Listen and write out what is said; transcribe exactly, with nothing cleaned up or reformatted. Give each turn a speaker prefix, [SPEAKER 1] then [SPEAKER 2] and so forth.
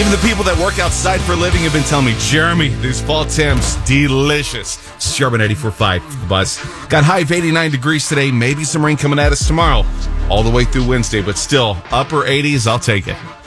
[SPEAKER 1] Even the people that work outside for a living have been telling me, Jeremy, these fall temps, delicious. Sherman eighty-four point five, the bus. Got high of eighty-nine degrees today. Maybe some rain coming at us tomorrow. All the way through Wednesday, but still, upper eighties, I'll take it.